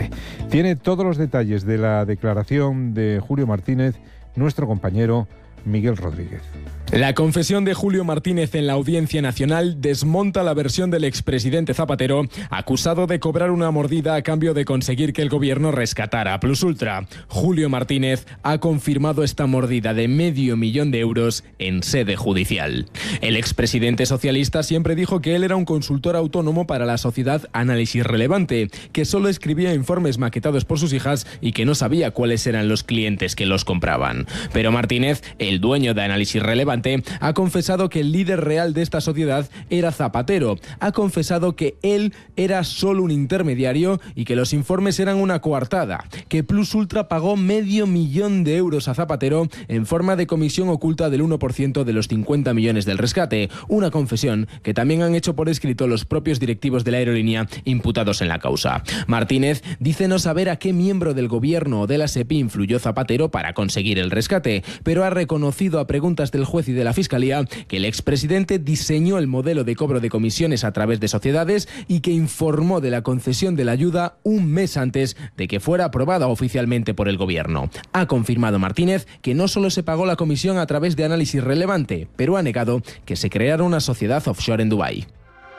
rescate. Tiene todos los detalles de la declaración de Julio Martínez, nuestro compañero Miguel Rodríguez. La confesión de Julio Martínez en la Audiencia Nacional desmonta la versión del expresidente Zapatero, acusado de cobrar una mordida a cambio de conseguir que el gobierno rescatara a Plus Ultra. Julio Martínez ha confirmado esta mordida de $500.000 de euros en sede judicial. El expresidente socialista siempre dijo que él era un consultor autónomo para la sociedad Análisis Relevante, que solo escribía informes maquetados por sus hijas y que no sabía cuáles eran los clientes que los compraban. Pero Martínez, el dueño de Análisis Relevante, ha confesado que el líder real de esta sociedad era Zapatero. Ha confesado que él era solo un intermediario y que los informes eran una coartada, que Plus Ultra pagó $500.000 de euros a Zapatero en forma de comisión oculta del 1% de los 50 millones del rescate, una confesión que también han hecho por escrito los propios directivos de la aerolínea imputados en la causa. Martínez dice no saber a qué miembro del gobierno o de la SEPI influyó Zapatero para conseguir el rescate, pero ha reconocido a preguntas del juez y de la Fiscalía que el expresidente diseñó el modelo de cobro de comisiones a través de sociedades y que informó de la concesión de la ayuda un mes antes de que fuera aprobada oficialmente por el gobierno. Ha confirmado Martínez que no solo se pagó la comisión a través de Análisis Relevante, pero ha negado que se creara una sociedad offshore en Dubái.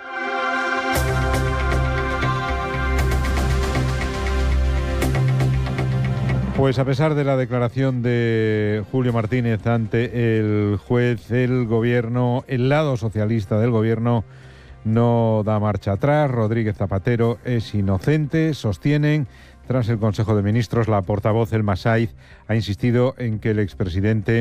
Pues a pesar de la declaración de Julio Martínez ante el juez, el gobierno, el lado socialista del gobierno no da marcha atrás. Rodríguez Zapatero es inocente, sostienen. Tras el Consejo de Ministros, la portavoz Elma Saiz ha insistido en que el expresidente,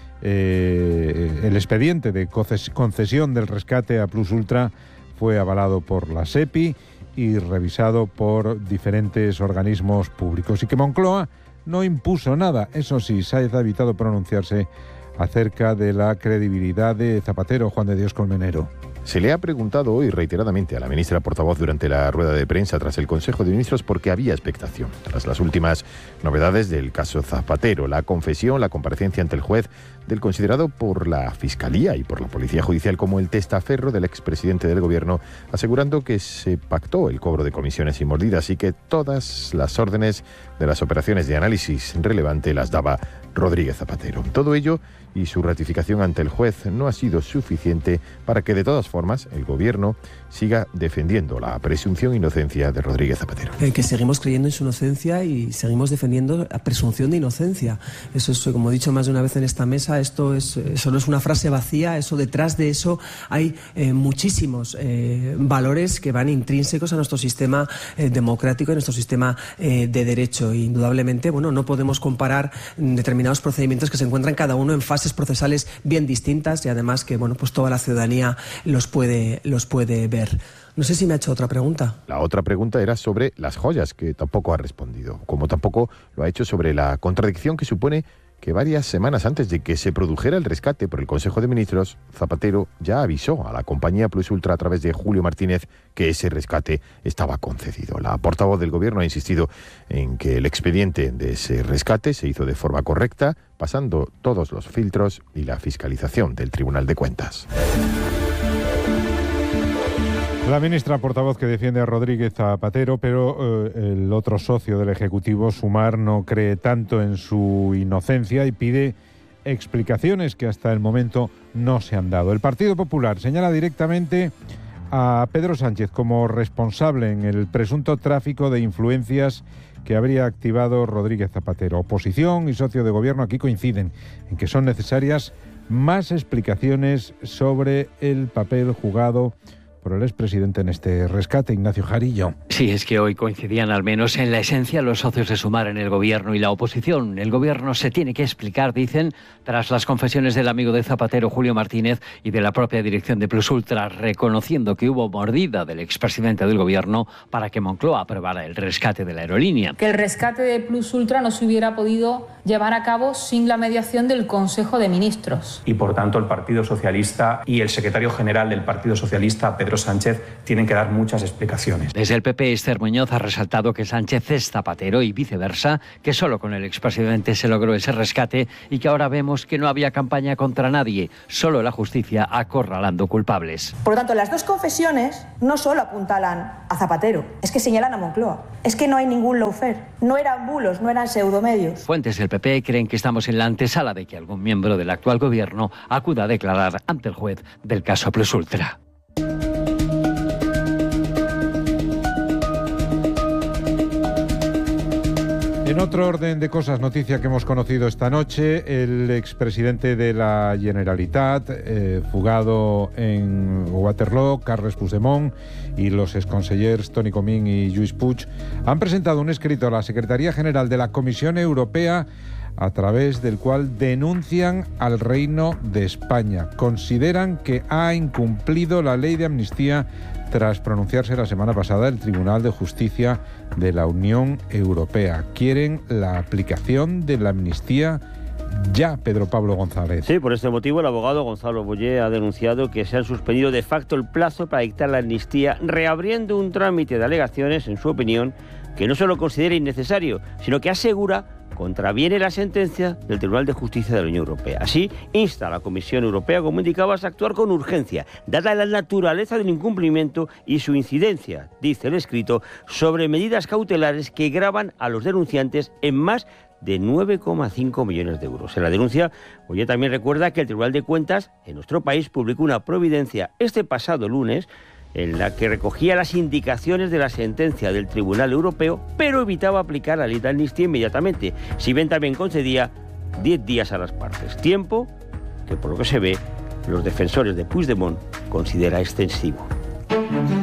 el expediente de concesión del rescate a Plus Ultra fue avalado por la SEPI y revisado por diferentes organismos públicos y que Moncloa no impuso nada. Eso sí, Sáez ha evitado pronunciarse acerca de la credibilidad de Zapatero. Juan de Dios Colmenero. Se le ha preguntado hoy reiteradamente a la ministra portavoz durante la rueda de prensa tras el Consejo de Ministros por qué había expectación. Tras las últimas novedades del caso Zapatero, la confesión, la comparecencia ante el juez del considerado por la Fiscalía y por la Policía Judicial como el testaferro del expresidente del Gobierno, asegurando que se pactó el cobro de comisiones y mordidas y que todas las órdenes de las operaciones de Análisis Relevante las daba Rodríguez Zapatero. Todo ello y su ratificación ante el juez no ha sido suficiente para que, de todas formas, el Gobierno siga defendiendo la presunción de inocencia de Rodríguez Zapatero. Que seguimos creyendo en su inocencia y seguimos defendiendo la presunción de inocencia. Eso es, como he dicho más de una vez en esta mesa, eso no es una frase vacía, eso detrás de eso hay muchísimos valores que van intrínsecos a nuestro sistema democrático, a nuestro sistema de derecho. E indudablemente, no podemos comparar determinados procedimientos que se encuentran cada uno en fases procesales bien distintas y además que pues toda la ciudadanía los puede ver. No sé si me ha hecho otra pregunta. La otra pregunta era sobre las joyas, que tampoco ha respondido, como tampoco lo ha hecho sobre la contradicción que supone que varias semanas antes de que se produjera el rescate por el Consejo de Ministros, Zapatero ya avisó a la compañía Plus Ultra a través de Julio Martínez que ese rescate estaba concedido. La portavoz del Gobierno ha insistido en que el expediente de ese rescate se hizo de forma correcta, pasando todos los filtros y la fiscalización del Tribunal de Cuentas. La ministra portavoz que defiende a Rodríguez Zapatero, pero el otro socio del Ejecutivo, Sumar, no cree tanto en su inocencia y pide explicaciones que hasta el momento no se han dado. El Partido Popular señala directamente a Pedro Sánchez como responsable en el presunto tráfico de influencias que habría activado Rodríguez Zapatero. Oposición y socio de gobierno aquí coinciden en que son necesarias más explicaciones sobre el papel jugado por el expresidente en este rescate. Ignacio Jarillo. Sí, es que hoy coincidían al menos en la esencia los socios de Sumar en el gobierno y la oposición. El gobierno se tiene que explicar, dicen, tras las confesiones del amigo de Zapatero, Julio Martínez, y de la propia dirección de Plus Ultra, reconociendo que hubo mordida del expresidente del gobierno para que Moncloa aprobara el rescate de la aerolínea. Que el rescate de Plus Ultra no se hubiera podido llevar a cabo sin la mediación del Consejo de Ministros. Y por tanto el Partido Socialista y el secretario general del Partido Socialista, Pedro Pedro Sánchez tienen que dar muchas explicaciones. Desde el PP, Esther Muñoz ha resaltado que Sánchez es Zapatero y viceversa, que solo con el expresidente se logró ese rescate y que ahora vemos que no había campaña contra nadie, solo la justicia acorralando culpables. Por lo tanto, las dos confesiones no solo apuntalan a Zapatero, es que señalan a Moncloa. Es que no hay ningún lawfare, no eran bulos, no eran pseudomedios. Fuentes del PP creen que estamos en la antesala de que algún miembro del actual gobierno acuda a declarar ante el juez del caso Plus Ultra. En otro orden de cosas, noticia que hemos conocido esta noche, el expresidente de la Generalitat, fugado en Waterloo, Carles Puigdemont, y los exconsellers Toni Comín y Lluís Puig, han presentado un escrito a la Secretaría General de la Comisión Europea a través del cual denuncian al Reino de España. Consideran que ha incumplido la ley de amnistía tras pronunciarse la semana pasada el Tribunal de Justicia de la Unión Europea. Quieren la aplicación de la amnistía ya, Pedro Pablo González. Sí, por este motivo el abogado Gonzalo Boyer ha denunciado que se han suspendido de facto el plazo para dictar la amnistía, reabriendo un trámite de alegaciones, en su opinión, que no solo considera innecesario, sino que asegura contraviene la sentencia del Tribunal de Justicia de la Unión Europea. Así, insta a la Comisión Europea, como indicabas, a actuar con urgencia, dada la naturaleza del incumplimiento y su incidencia, dice el escrito, sobre medidas cautelares que gravan a los denunciantes en más de 9,5 millones de euros. En la denuncia, Oye también recuerda que el Tribunal de Cuentas en nuestro país publicó una providencia este pasado lunes en la que recogía las indicaciones de la sentencia del Tribunal Europeo, pero evitaba aplicar la ley de amnistía inmediatamente, si bien también concedía 10 días a las partes, tiempo que, por lo que se ve, los defensores de Puigdemont considera extensivo.